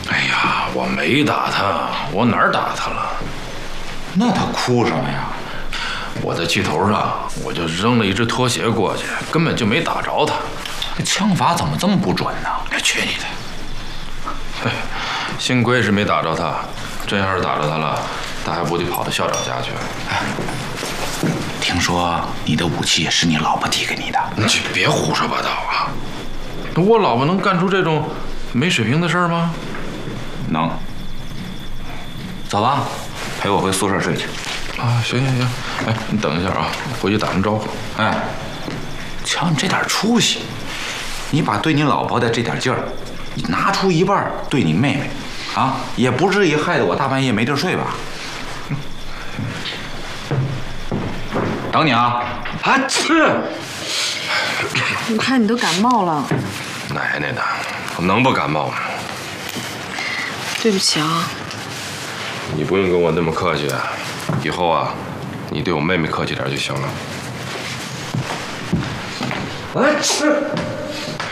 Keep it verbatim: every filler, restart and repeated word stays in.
哎呀，我没打他，我哪儿打他了？ 那他哭什么呀？ 我在气头上，我就扔了一只拖鞋过去，根本就没打着他。 这枪法怎么这么不准呢？ 哎，去你的！嘿，幸亏是没打着他，真要是打着他了，他还不得跑到校长家去？ 哎，听说你的武器也是你老婆提给你的？ 你别胡说八道啊！我老婆能干出这种没水平的事儿吗？ 能。走吧，陪我回宿舍睡去。 啊，行行行，哎，你等一下啊，回去打声招呼。 哎，瞧你这点出息，你把对你老婆的这点劲儿，你拿出一半对你妹妹，啊，也不至于害得我大半夜没地睡吧？等你啊！啊，吃！ 你看你都感冒了。 奶奶的，我能不感冒吗？ 对不起啊。 你不用跟我那么客气，以后啊，你对我妹妹客气点就行了。 来吃。